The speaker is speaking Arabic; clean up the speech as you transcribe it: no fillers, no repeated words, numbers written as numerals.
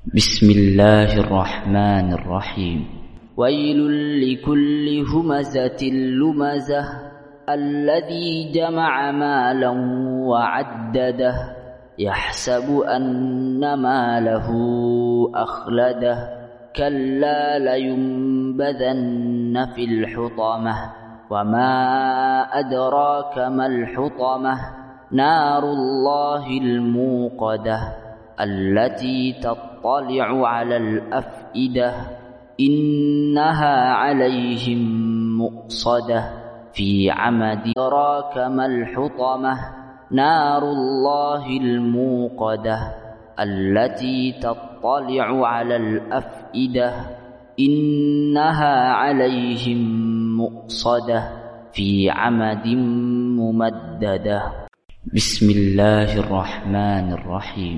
بسم الله الرحمن الرحيم. ويل لكل همزة لمزة الذي جمع مالا وعدده يحسب أن ماله أخلده كلا لينبذن في الحطمة وما أدراك ما الحطمة نار الله الموقدة التي تطلع على الأفئدة إنها عليهم مؤصدة في عمد أدراك ما الحطمة نار الله الموقدة التي تطلع على الأفئدة إنها عليهم مؤصدة في عمد ممددة. بسم الله الرحمن الرحيم.